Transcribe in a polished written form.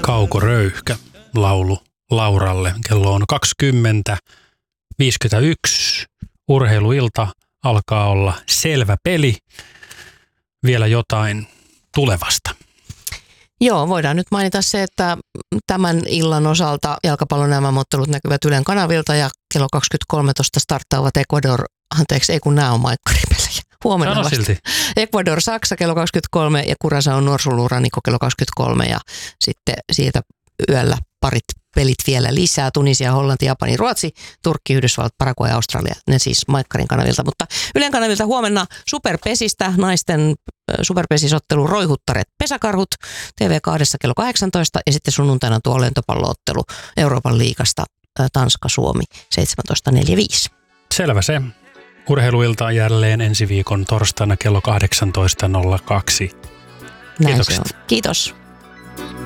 Kaukoröyhkä laulu Lauralle. Kello on 20:51. Urheiluilta alkaa olla selvä peli. Vielä jotain tulevasta. Joo, voidaan nyt mainita se, että tämän illan osalta jalkapallon MM-ottelut näkyvät Ylen kanavilta ja kello 20:13 starttaavat nämä on maikkaripelejä. Huomenna vasta. Silti. Ecuador, Saksa kello 23 ja Curaçao Norsulurannikko kello 23 ja sitten siitä yöllä parit pelit vielä lisää. Tunisia, Hollanti, Japani, Ruotsi, Turkki, Yhdysvallat, Paraguay ja Australia. Ne siis maikkarin kanavilta, mutta Ylen kanavilta huomenna Superpesistä, naisten superpesisottelu Roihuttaret Pesäkarhut, TV2 kello 18 ja sitten sunnuntaina tuo lentopalloottelu Euroopan liigasta Tanska-Suomi 17.45. Selvä se. Urheiluilta jälleen ensi viikon torstaina kello 18.02. Kiitokset. Kiitos.